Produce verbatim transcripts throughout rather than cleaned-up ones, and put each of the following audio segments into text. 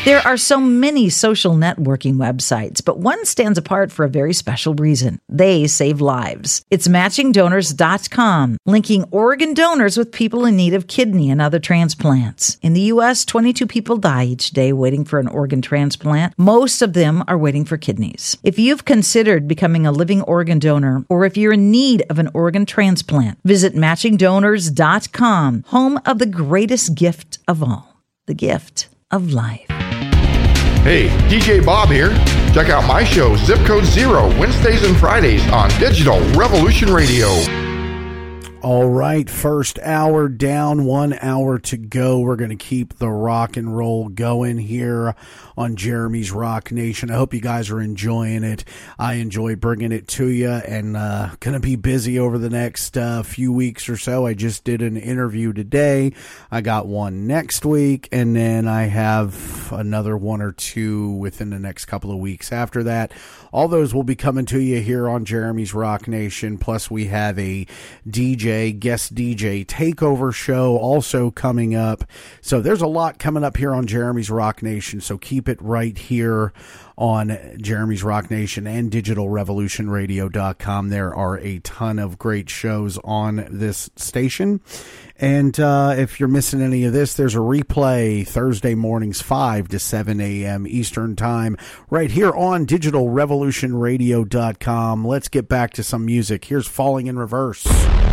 There are so many social networking websites, but one stands apart for a very special reason. They save lives. It's matching donors dot com, linking organ donors with people in need of kidney and other transplants. In the U S, twenty-two people die each day waiting for an organ transplant. Most of them are waiting for kidneys. If you've considered becoming a living organ donor, or if you're in need of an organ transplant, visit matching donors dot com, home of the greatest gift of all, the gift of life. Hey, D J Bob here. Check out my show, Zip Code Zero, Wednesdays and Fridays on Digital Revolution Radio. All right, first hour down, one hour to go. We're going to keep the rock and roll going here on Jeremy's Rock Nation. I hope you guys are enjoying it. I enjoy bringing it to you, and uh, going to be busy over the next uh, few weeks or so. I just did an interview today. I got one next week, and then I have another one or two within the next couple of weeks after that. All those will be coming to you here on Jeremy's Rock Nation. Plus, we have a D J, guest D J takeover show also coming up. So there's a lot coming up here on Jeremy's Rock Nation. So keep it right here on Jeremy's Rock Nation and digital revolution radio dot com. There are a ton of great shows on this station. And uh, if you're missing any of this, there's a replay Thursday mornings, five to seven a.m. Eastern Time, right here on digital revolution radio dot com. Let's get back to some music. Here's Falling in Reverse.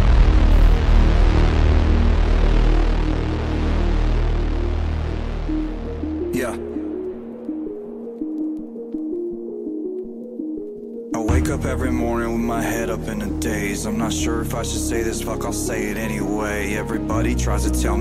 Yeah. I wake up every morning with my head up in a daze. I'm not sure if I should say this, fuck, I'll say it anyway. Everybody tries to tell me